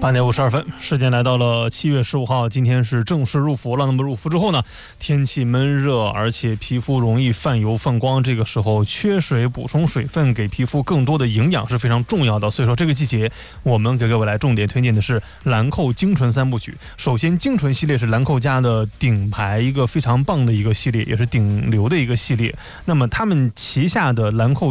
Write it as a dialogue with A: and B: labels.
A: 8:52，时间来到了7月15号，今天是正式入伏了。那么入伏之后呢，天气闷热，而且皮肤容易泛油泛光，这个时候缺水补充水分，给皮肤更多的营养是非常重要的。所以说这个季节我们给各位来重点推荐的是兰蔻精纯3部曲。首先，精纯系列是兰蔻家的顶牌一个非常棒的一个系列，也是顶流的一个系列。那么他们旗下的兰蔻